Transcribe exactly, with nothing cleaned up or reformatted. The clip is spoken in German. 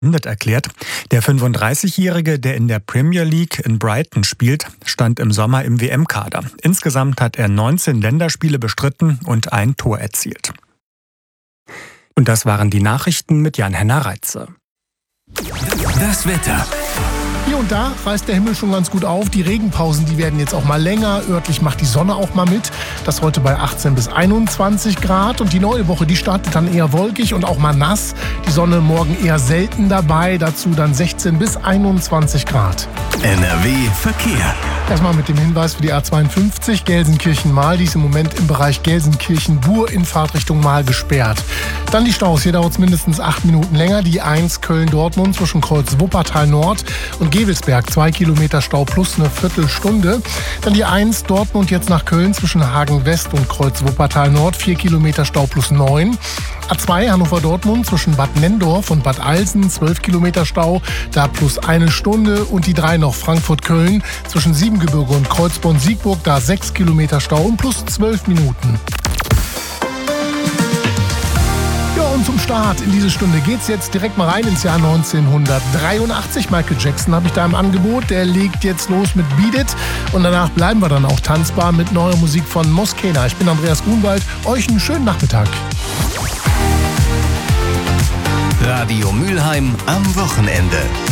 Beendet erklärt. Der fünfunddreißigjährige, der in der Premier League in Brighton spielt, stand im Sommer im W M-Kader. Insgesamt hat er neunzehn Länderspiele bestritten und ein Tor erzielt. Und das waren die Nachrichten mit Jan-Henner Reitze. Das Wetter. Hier und da reißt der Himmel schon ganz gut auf. Die Regenpausen, die werden jetzt auch mal länger. Örtlich macht die Sonne auch mal mit. Das heute bei achtzehn bis einundzwanzig Grad. Und die neue Woche, die startet dann eher wolkig und auch mal nass. Die Sonne morgen eher selten dabei. Dazu dann sechzehn bis einundzwanzig Grad. N R W Verkehr. Erstmal mit dem Hinweis für die A zweiundfünfzig Gelsenkirchen-Mahl. Die ist im Moment im Bereich Gelsenkirchen-Bur in Fahrtrichtung Mahl gesperrt. Dann die Staus. Hier dauert es mindestens acht Minuten länger. Die eins Köln-Dortmund zwischen Kreuz Wuppertal Nord und Gewelsberg. Zwei Kilometer Stau plus eine Viertelstunde. Dann die eins Dortmund jetzt nach Köln zwischen Hagen West und Kreuz Wuppertal Nord. Vier Kilometer Stau plus neun. A zwei Hannover-Dortmund zwischen Bad Nenndorf und Bad Alsen. Zwölf Kilometer Stau, da plus eine Stunde. Und die drei noch Frankfurt-Köln zwischen Siebengebirge und Kreuzborn-Siegburg. Da sechs Kilometer Stau und plus zwölf Minuten. Und zum Start in diese Stunde geht's jetzt direkt mal rein ins Jahr neunzehnhundertdreiundachtzig. Michael Jackson habe ich da im Angebot. Der legt jetzt los mit Beat It. Und danach bleiben wir dann auch tanzbar mit neuer Musik von Mosqueda. Ich bin Andreas Grunwald. Euch einen schönen Nachmittag. Radio Mülheim am Wochenende.